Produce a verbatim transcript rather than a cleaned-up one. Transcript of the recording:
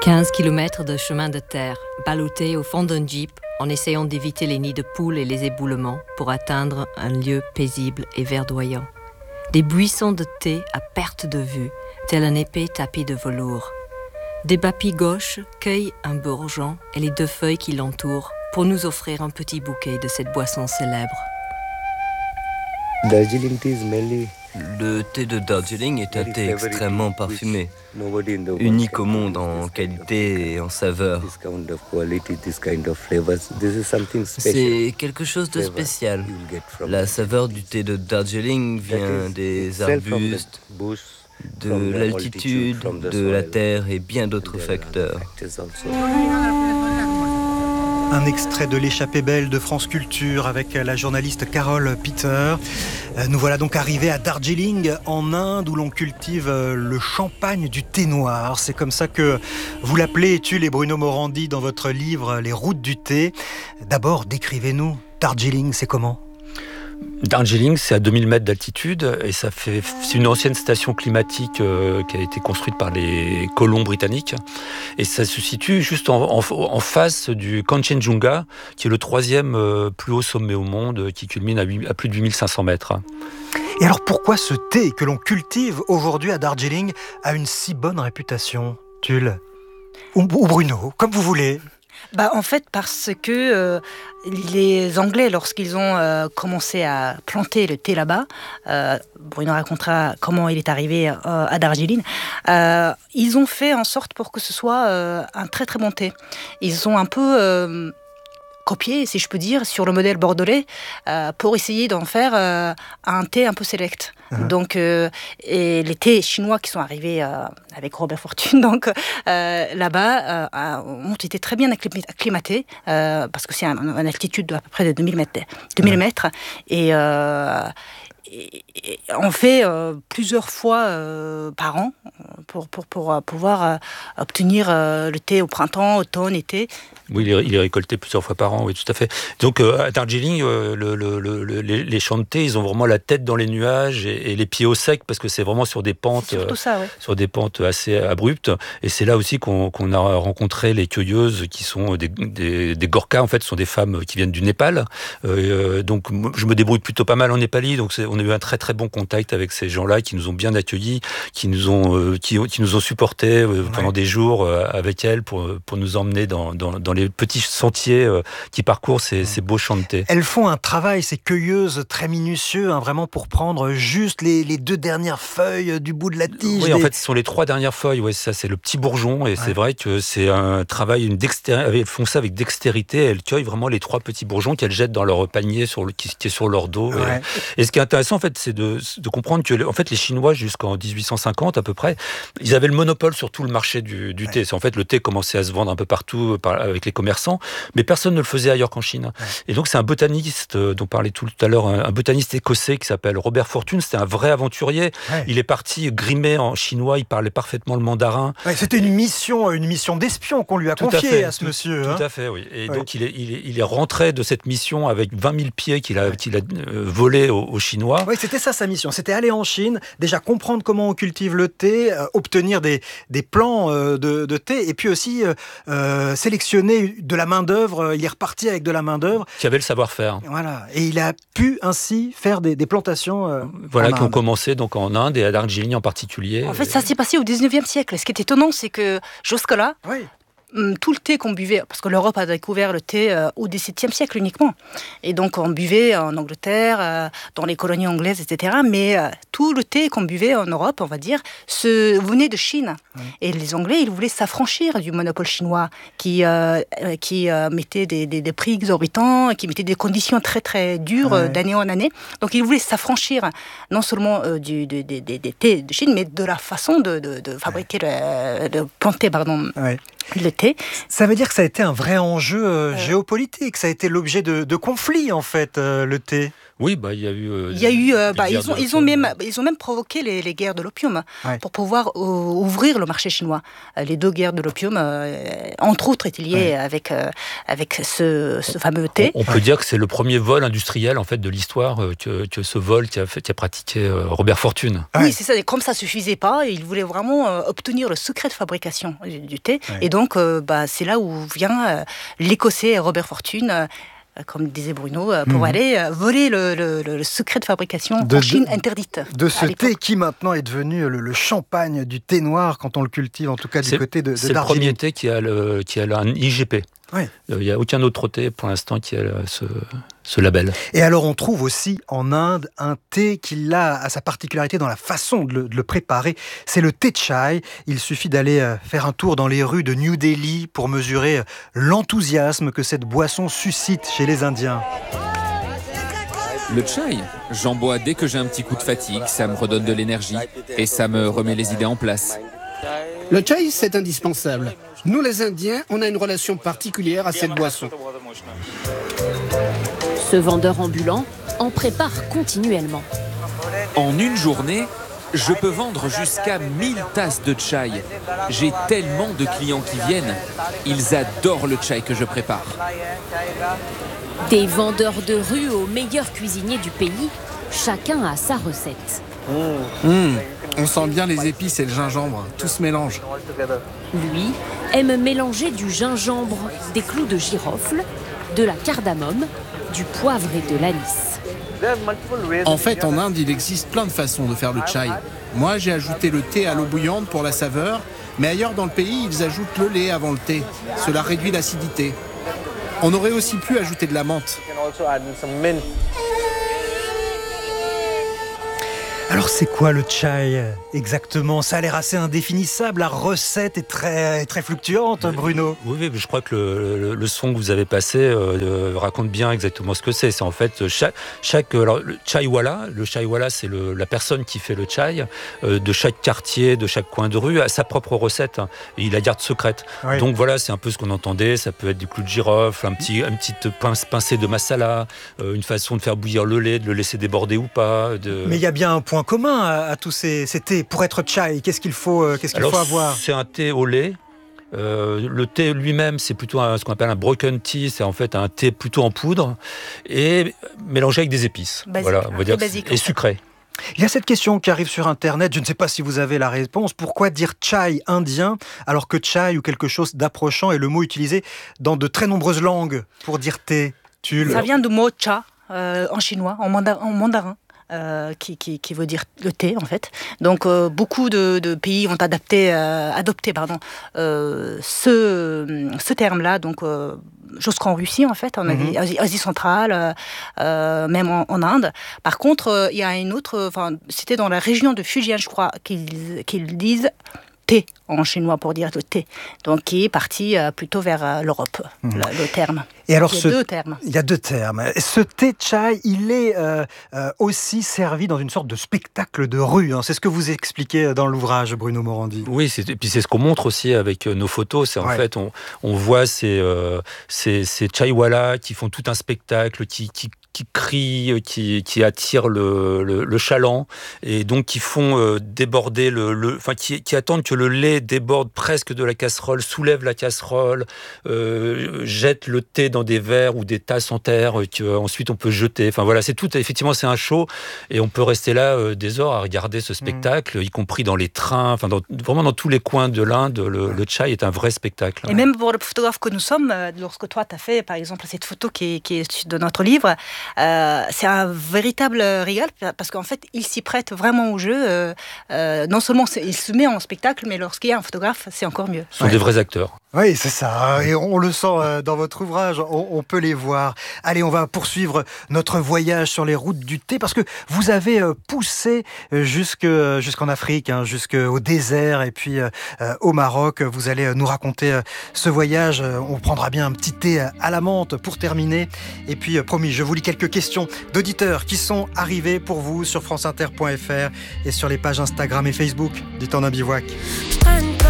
quinze kilomètres de chemin de terre, ballottés au fond d'un jeep, en essayant d'éviter les nids de poules et les éboulements pour atteindre un lieu paisible et verdoyant. Des buissons de thé à perte de vue, tel un épais tapis de velours. Des bapis gauches cueillent un bourgeon et les deux feuilles qui l'entourent pour nous offrir un petit bouquet de cette boisson célèbre. Le thé de Darjeeling est un thé extrêmement parfumé, unique au monde en qualité et en saveur. C'est quelque chose de spécial. La saveur du thé de Darjeeling vient des arbustes, de l'altitude, de la terre et bien d'autres facteurs. Un extrait de l'échappée belle de France Culture avec la journaliste Carole Peter. Nous voilà donc arrivés à Darjeeling, en Inde, où l'on cultive le champagne du thé noir. C'est comme ça que vous l'appelez, Tulle et Bruno Morandi, dans votre livre « Les routes du thé ». D'abord, décrivez-nous, Darjeeling, c'est comment ? Darjeeling, c'est à deux mille mètres d'altitude et ça fait, c'est une ancienne station climatique euh, qui a été construite par les colons britanniques et ça se situe juste en, en, en face du Kanchenjunga, qui est le troisième euh, plus haut sommet au monde, qui culmine à, huit, à plus de huit mille cinq cents mètres. Et alors pourquoi ce thé que l'on cultive aujourd'hui à Darjeeling a une si bonne réputation, Tulle ou, ou Bruno, comme vous voulez? Bah, en fait, parce que euh, les Anglais, lorsqu'ils ont euh, commencé à planter le thé là-bas, euh, Bruno racontera comment il est arrivé euh, à Darjeeling, euh, ils ont fait en sorte pour que ce soit euh, un très très bon thé. Ils ont un peu euh, copié, si je peux dire, sur le modèle bordelais euh, pour essayer d'en faire euh, un thé un peu select. Mmh. Donc, euh, et les thés chinois qui sont arrivés euh, avec Robert Fortune, donc euh, là-bas, euh, ont été très bien acclimatés euh, parce que c'est une un altitude d'à peu près de deux mille mètres, deux mille mètres et, euh, et, et on fait euh, plusieurs fois euh, par an pour, pour, pour pouvoir euh, obtenir euh, le thé au printemps, automne, été. Oui, il est, il est récolté plusieurs fois par an, oui, tout à fait. Donc, euh, à Darjeeling, euh, le, le, le, les, les champs de thé, ils ont vraiment la tête dans les nuages et, et les pieds au sec, parce que c'est vraiment sur des pentes, euh, ça, ouais. sur des pentes assez abruptes. Et c'est là aussi qu'on, qu'on a rencontré les cueilleuses, qui sont des, des, des Gorkhas, en fait, ce sont des femmes qui viennent du Népal. Euh, donc, je me débrouille plutôt pas mal en népali, donc c'est, on a eu un très très bon contact avec ces gens-là, qui nous ont bien accueillis, qui nous ont, euh, qui, qui nous ont supportés euh, pendant ouais. des jours euh, avec elles pour, pour nous emmener dans, dans, dans les petits sentiers euh, qui parcourent ces, ces beaux champs de thé. Elles font un travail, ces cueilleuses, très minutieux, hein, vraiment pour prendre juste les, les deux dernières feuilles du bout de la tige. Oui, les... en fait, ce sont les trois dernières feuilles. Ouais, ça, c'est le petit bourgeon. Et ouais. c'est vrai que c'est un travail, une dextérité. Elles font ça avec dextérité. Elles cueillent vraiment les trois petits bourgeons qu'elles jettent dans leur panier sur le, qui, qui est sur leur dos. Ouais. Et, et ce qui est intéressant, en fait, c'est de, de comprendre que en fait, les Chinois, jusqu'en dix-huit cent cinquante à peu près, ils avaient le monopole sur tout le marché du, du ouais. thé. C'est, en fait, le thé commençait à se vendre un peu partout par, avec les commerçants. Mais personne ne le faisait ailleurs qu'en Chine. Ouais. Et donc c'est un botaniste euh, dont parlait tout à l'heure, un, un botaniste écossais qui s'appelle Robert Fortune. C'était un vrai aventurier. Ouais. Il est parti grimé en chinois. Il parlait parfaitement le mandarin. Ouais, c'était une mission, une mission d'espion qu'on lui a tout confiée à, à ce tout, monsieur. Tout hein. à fait, oui. Et ouais. donc il est, il est, il est rentré de cette mission avec vingt mille pieds qu'il a, ouais. qu'il a euh, volé aux, aux Chinois. Oui, c'était ça sa mission. C'était aller en Chine, déjà comprendre comment on cultive le thé, euh, obtenir des, des plants euh, de, de thé, et puis aussi euh, sélectionner de la main d'œuvre. Il est reparti avec de la main d'œuvre. Qui avait le savoir-faire. Voilà. Et il a pu ainsi faire des, des plantations. Euh, voilà, qui ont commencé donc en Inde et à Darjeeling en particulier. En fait, ça s'est passé au dix-neuvième siècle. Ce qui est étonnant, c'est que jusque-là, oui. tout le thé qu'on buvait, parce que l'Europe a découvert le thé euh, au dix-septième siècle uniquement. Et donc, on buvait en Angleterre, euh, dans les colonies anglaises, et cetera. Mais euh, tout le thé qu'on buvait en Europe, on va dire, se, venait de Chine. Oui. Et les Anglais, ils voulaient s'affranchir du monopole chinois qui, euh, qui euh, mettait des, des, des prix exorbitants, qui mettait des conditions très, très dures oui. euh, d'année en année. Donc, ils voulaient s'affranchir non seulement euh, du, des, des, des thés de Chine, mais de la façon de, de, de fabriquer, oui. le, de planter, pardon, oui. le thé. Ça veut dire que ça a été un vrai enjeu euh, euh... géopolitique, ça a été l'objet de, de conflits en fait, euh, le thé. Oui, bah il y a eu. Euh, il y a eu. Euh, bah, ils ont, ils ont même, ils ont même provoqué les, les guerres de l'opium ouais. pour pouvoir euh, ouvrir le marché chinois. Euh, les deux guerres de l'opium, euh, entre autres, étaient liées ouais. avec euh, avec ce, ce fameux thé. On, on peut ouais. dire que c'est le premier vol industriel en fait de l'histoire euh, que, que ce vol qui a, fait, qui a pratiqué euh, Robert Fortune. Oui, ouais. c'est ça. Et comme ça suffisait pas, il voulait vraiment euh, obtenir le secret de fabrication du, du thé. Ouais. Et donc, euh, bah, c'est là où vient euh, l'Écossais Robert Fortune. Euh, comme disait Bruno, pour mmh. aller voler le, le, le secret de fabrication de, en Chine de, interdite. De ce thé qui maintenant est devenu le, le champagne du thé noir quand on le cultive, en tout cas du c'est, côté de, de c'est Darjeeling. Le premier thé qui a, le, qui a un I G P. Il ouais. n'y a aucun autre thé pour l'instant qui a ce, ce label. Et alors on trouve aussi en Inde un thé qui a à sa particularité dans la façon de le, de le préparer. C'est le thé chai. Il suffit d'aller faire un tour dans les rues de New Delhi pour mesurer l'enthousiasme que cette boisson suscite chez les Indiens. Le chai, j'en bois dès que j'ai un petit coup de fatigue, ça me redonne de l'énergie et ça me remet les idées en place. Le chai, c'est indispensable. Nous, les Indiens, on a une relation particulière à cette boisson. Ce vendeur ambulant en prépare continuellement. En une journée, je peux vendre jusqu'à mille tasses de chai. J'ai tellement de clients qui viennent. Ils adorent le chai que je prépare. Des vendeurs de rue aux meilleurs cuisiniers du pays, chacun a sa recette. Mmh. On sent bien les épices et le gingembre, tout se mélange. Lui aime mélanger du gingembre, des clous de girofle, de la cardamome, du poivre et de l'anis. En fait, en Inde, il existe plein de façons de faire le chai. Moi, j'ai ajouté le thé à l'eau bouillante pour la saveur, mais ailleurs dans le pays, ils ajoutent le lait avant le thé. Cela réduit l'acidité. On aurait aussi pu ajouter de la menthe. Alors c'est quoi le chai exactement ? Ça a l'air assez indéfinissable, la recette est très, très fluctuante, Bruno. Oui, oui, je crois que le, le, le son que vous avez passé euh, raconte bien exactement ce que c'est. C'est en fait chaque, chaque alors, le chaiwala, le chaiwala c'est le, la personne qui fait le chai, euh, de chaque quartier, de chaque coin de rue, a sa propre recette, hein, et il la garde secrète. Oui. Donc voilà, c'est un peu ce qu'on entendait, ça peut être du clou de girofle, un petit, une petite pince, pincée de masala, euh, une façon de faire bouillir le lait, de le laisser déborder ou pas. De... Mais il y a bien un point commun à, à tous ces, ces thés. Pour être chai, qu'est-ce qu'il faut, euh, qu'est-ce qu'il Alors, faut avoir ? C'est un thé au lait. Euh, le thé lui-même, c'est plutôt un, ce qu'on appelle un broken tea, c'est en fait un thé plutôt en poudre et mélangé avec des épices. Basique, voilà, on va dire, basique, et sucré. Il y a cette question qui arrive sur Internet, je ne sais pas si vous avez la réponse. Pourquoi dire chai indien alors que chai ou quelque chose d'approchant est le mot utilisé dans de très nombreuses langues pour dire thé ? Tulle. Ça vient du mot cha euh, en chinois, en mandarin. En mandarin. Euh, qui, qui, qui veut dire le thé en fait. Donc euh, beaucoup de, de pays ont adapté, euh, adopté pardon, euh, ce, ce terme-là, donc euh, jusqu'en Russie en fait, en mm-hmm. Asie, Asie centrale, euh, même en, en Inde. Par contre, il euh, y a une autre, enfin c'était dans la région de Fujian, je crois, qu'ils, qu'ils disent thé en chinois pour dire le thé, donc qui est parti euh, plutôt vers euh, l'Europe, mmh. le, le terme. Et alors, il y a ce, deux termes. Il y a deux termes. Ce thé chai, il est euh, euh, aussi servi dans une sorte de spectacle de rue. Hein. C'est ce que vous expliquez dans l'ouvrage, Bruno Morandi. Oui, c'est, et puis c'est ce qu'on montre aussi avec nos photos. C'est en ouais. fait, on, on voit ces, euh, ces, ces chaiwalas qui font tout un spectacle, qui, qui qui crient, qui, qui attirent le, le, le chaland et donc qui font euh, déborder le, le enfin qui, qui attendent que le lait déborde presque de la casserole, soulève la casserole, euh, jette le thé dans des verres ou des tasses en terre qu'ensuite on peut jeter. Enfin voilà, c'est tout. Effectivement, c'est un show et on peut rester là euh, des heures à regarder ce spectacle, mmh. y compris dans les trains, enfin dans, vraiment dans tous les coins de l'Inde. Le, le chai est un vrai spectacle. Et ouais. même pour le photographe que nous sommes, lorsque toi tu as fait par exemple cette photo qui est, qui est de notre livre. Euh, c'est un véritable régal parce qu'en fait il s'y prête vraiment au jeu, euh, euh, non seulement il se met en spectacle mais lorsqu'il y a un photographe c'est encore mieux. Ce sont ouais. des vrais acteurs. Oui, c'est ça, et on le sent dans votre ouvrage, on, on peut les voir. Allez, on va poursuivre notre voyage sur les routes du thé parce que vous avez poussé jusque, jusqu'en Afrique, hein, jusqu'au désert et puis euh, au Maroc. Vous allez nous raconter ce voyage, on prendra bien un petit thé à la menthe pour terminer et puis promis, je vous lis quelques questions d'auditeurs qui sont arrivés pour vous sur franceinter point f r et sur les pages Instagram et Facebook du Temps d'un bivouac.